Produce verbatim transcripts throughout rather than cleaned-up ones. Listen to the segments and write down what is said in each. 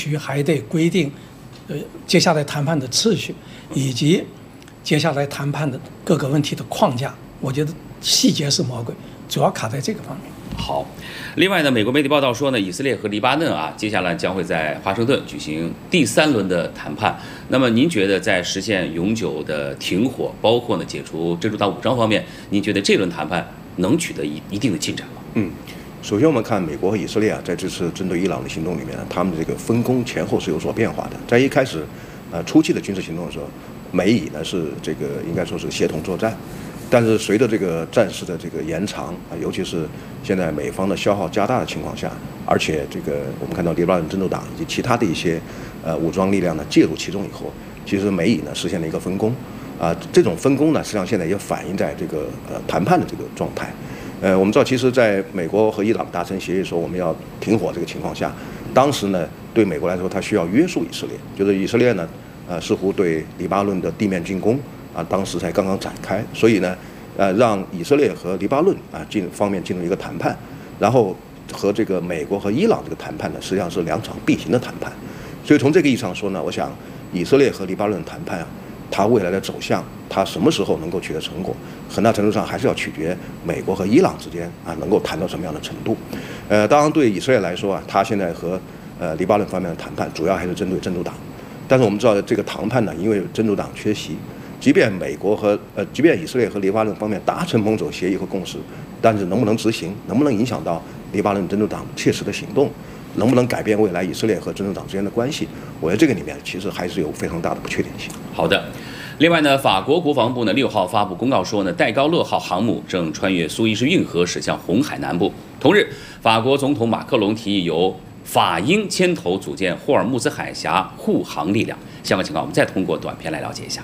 须还得规定，呃，接下来谈判的次序，以及接下来谈判的各个问题的框架。我觉得细节是魔鬼，主要卡在这个方面。 好，另外呢，美国媒体报道说呢，以色列和黎巴嫩啊，接下来将会在华盛顿举行第三轮的谈判。那么，您觉得在实现永久的停火，包括呢解除真主党武装方面，您觉得这轮谈判能取得一一定的进展吗？ 嗯，首先我们看美国和以色列啊，在这次针对伊朗的行动里面呢，他们的这个分工前后是有所变化的。在一开始，呃，初期的军事行动的时候，美以呢是这个应该说是协同作战。但是随着这个战事的这个延长啊，尤其是现在美方的消耗加大的情况下，而且这个我们看到黎巴嫩真主党以及其他的一些呃武装力量呢介入其中以后，其实美以呢实现了一个分工啊，这种分工呢实际上现在也反映在这个呃谈判的这个状态。呃，我们知道，其实在美国和伊朗达成协议说我们要停火这个情况下，当时呢对美国来说，它需要约束以色列，就是以色列呢呃似乎对黎巴嫩的地面进攻。啊，当时才刚刚展开，所以呢，呃，让以色列和黎巴嫩啊进方面进入一个谈判，然后和这个美国和伊朗这个谈判呢，实际上是两场并行的谈判。所以从这个意义上说呢，我想以色列和黎巴嫩谈判啊，它未来的走向，它什么时候能够取得成果，很大程度上还是要取决美国和伊朗之间啊能够谈到什么样的程度。呃，当然对以色列来说啊，它现在和呃黎巴嫩方面的谈判主要还是针对真主党，但是我们知道这个谈判呢，因为真主党缺席。即便美国和呃，即便以色列和黎巴嫩方面达成某种协议和共识，但是能不能执行，能不能影响到黎巴嫩真主党切实的行动，能不能改变未来以色列和真主党之间的关系，我觉得这个里面其实还是有非常大的不确定性。 好的。另外呢，法国国防部呢六号发布公告说呢，戴高乐号航母正穿越苏伊士运河驶向红海南部。同日，法国总统马克龙提议由法英牵头组建霍尔木兹海峡护航力量。相关情况，我们再通过短片来了解一下。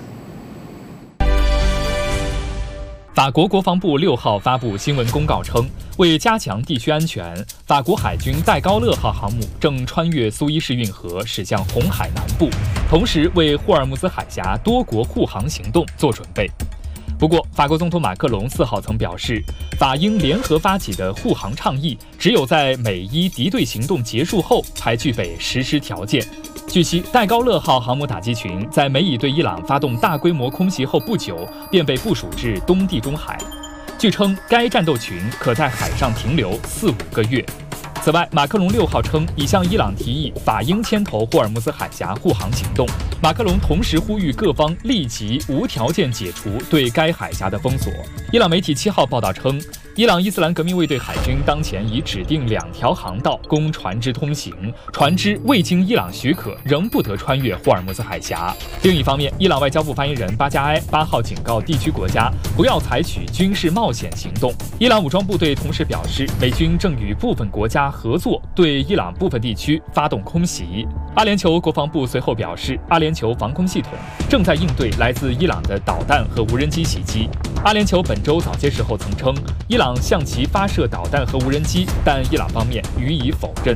法国国防部六号发布新闻公告称，为加强地区安全，法国海军戴高乐号航母正穿越苏伊士运河驶向红海南部，同时为霍尔木兹海峡多国护航行动做准备。不过，法国总统马克龙四号曾表示，法英联合发起的护航倡议只有在美伊敌对行动结束后才具备实施条件。据悉，戴高乐号航母打击群在美以对伊朗发动大规模空袭后不久，便被部署至东地中海。据称，该战斗群可在海上停留四五个月。此外，马克龙六号称已向伊朗提议法英牵头霍尔木兹海峡护航行动。马克龙同时呼吁各方立即无条件解除对该海峡的封锁。伊朗媒体七号报道称，伊朗伊斯兰革命卫队海军当前已指定两条航道供船只通行，船只未经伊朗许可仍不得穿越霍尔木兹海峡。另一方面，伊朗外交部发言人巴加埃八号警告地区国家不要采取军事冒险行动。伊朗武装部队同时表示，美军正与部分国家合作对伊朗部分地区发动空袭。阿联酋国防部随后表示，阿联酋防空系统正在应对来自伊朗的导弹和无人机袭击。阿联酋本周早些时候曾称，伊朗向其发射导弹和无人机，但伊朗方面予以否认。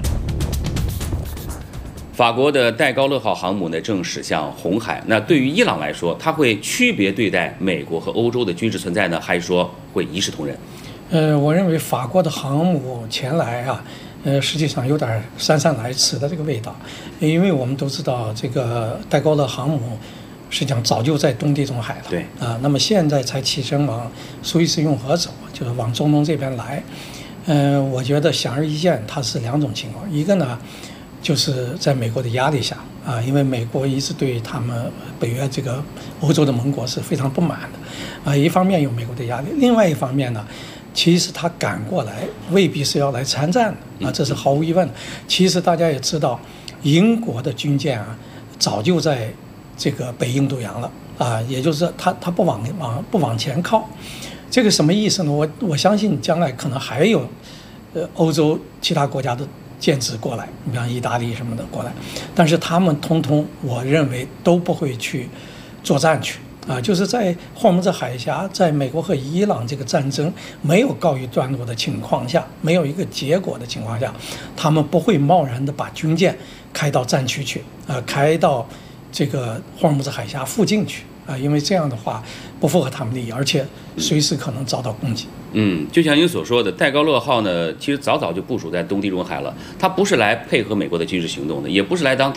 法国的戴高乐号航母呢正驶向红海，那对于伊朗来说，它会区别对待美国和欧洲的军事存在呢，还是说会一视同仁？ 呃，我认为法国的航母前来啊，呃，实际上有点姗姗来迟的这个味道，因为我们都知道这个戴高乐航母实际上早就在东地中海了， 对啊，那么现在才起身往苏伊士运河走，就是往中东这边来。呃，我觉得显而易见，它是两种情况，一个呢，就是在美国的压力下啊，因为美国一直对他们北约这个欧洲的盟国是非常不满的，啊，一方面有美国的压力，另外一方面呢，其实他赶过来未必是要来参战的啊，这是毫无疑问的。其实大家也知道，英国的军舰啊，早就在这个北印度洋了啊，也就是他他不往往不往前靠，这个什么意思呢？我我相信将来可能还有，呃，欧洲其他国家的舰只过来，你比方意大利什么的过来，但是他们通通我认为都不会去作战去。啊，就是在霍尔木兹海峡，在美国和伊朗这个战争没有告一段落的情况下，没有一个结果的情况下，他们不会贸然的把军舰开到战区去，啊，开到这个霍尔木兹海峡附近去，啊，因为这样的话不符合他们利益，而且随时可能遭到攻击。 嗯，就像您所说的，戴高乐号呢，其实早早就部署在东地中海了，它不是来配合美国的军事行动的，也不是来当